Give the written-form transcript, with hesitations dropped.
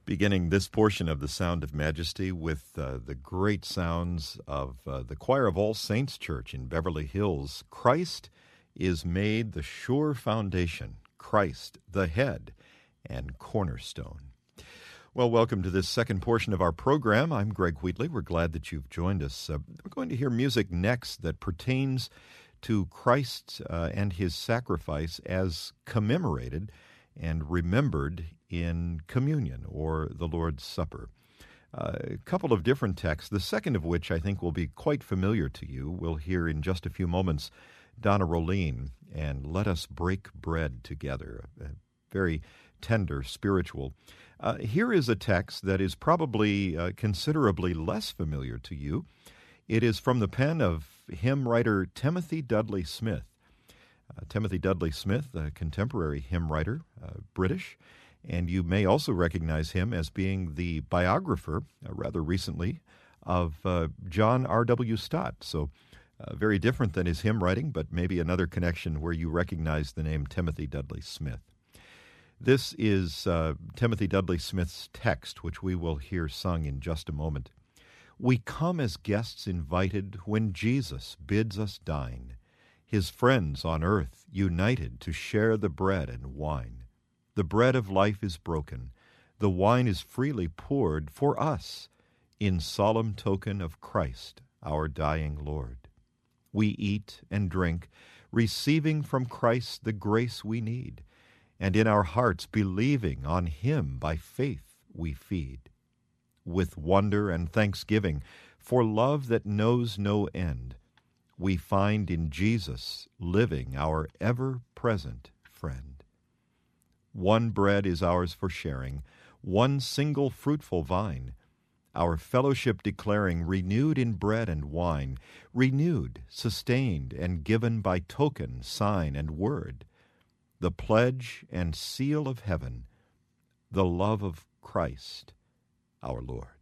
Beginning this portion of the Sound of Majesty with the great sounds of the Choir of All Saints Church in Beverly Hills. Christ is made the sure foundation, Christ the head and cornerstone. Well, welcome to this second portion of our program. I'm Greg Wheatley. We're glad that you've joined us. We're going to hear music next that pertains to Christ and his sacrifice as commemorated and remembered in communion or the Lord's Supper. A couple of different texts, the second of which I think will be quite familiar to you. We'll hear in just a few moments Donna Roline and Let Us Break Bread Together, very tender, spiritual. Here is a text that is probably considerably less familiar to you. It is from the pen of hymn writer Timothy Dudley Smith. Timothy Dudley Smith, a contemporary hymn writer, British, and you may also recognize him as being the biographer, rather recently, of John R.W. Stott. So very different than his hymn writing, but maybe another connection where you recognize the name Timothy Dudley Smith. This is Timothy Dudley Smith's text, which we will hear sung in just a moment. We come as guests invited when Jesus bids us dine, his friends on earth united to share the bread and wine. The bread of life is broken, the wine is freely poured for us in solemn token of Christ, our dying Lord. We eat and drink, receiving from Christ the grace we need, and in our hearts believing on him by faith we feed. With wonder and thanksgiving for love that knows no end, we find in Jesus living our ever-present friend. One bread is ours for sharing, one single fruitful vine, our fellowship declaring, renewed in bread and wine, renewed, sustained, and given by token, sign, and word, the pledge and seal of heaven, the love of Christ our Lord.